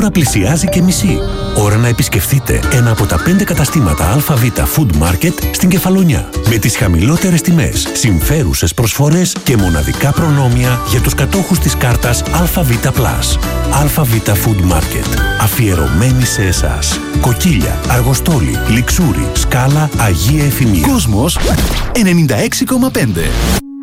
Τώρα πλησιάζει και μισή. Ώρα να επισκεφτείτε ένα από τα 5 καταστήματα ΑΒ Food Market στην Κεφαλονιά. Με τις χαμηλότερες τιμές, συμφέρουσες προσφορές και μοναδικά προνόμια για τους κατόχους της κάρτας ΑΒ+. ΑΒ Food Market. Αφιερωμένη σε εσάς. Κοκκίλια, Αργοστόλη, Λιξούρι, Σκάλα, Αγία Εφημία. Κόσμος 96,5.